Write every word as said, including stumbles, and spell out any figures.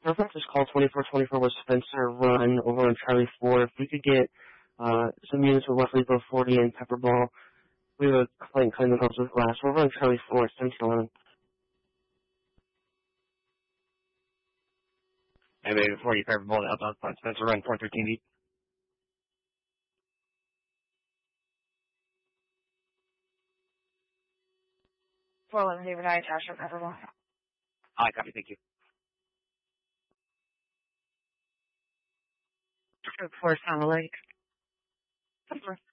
Reference is call twenty-four twenty-four with Spencer Run over on Charlie four. If we could get uh, some units with Wesley Bill forty and Pepperball, we have a client claim themselves with glass. We're over on Charlie four, seventeen eleven. And maybe before you Pepperball, outbound on Spencer Run, four thirteen deep. four eleven David I, Josh from Pepperball. I copy, thank you. Four Sound Lake.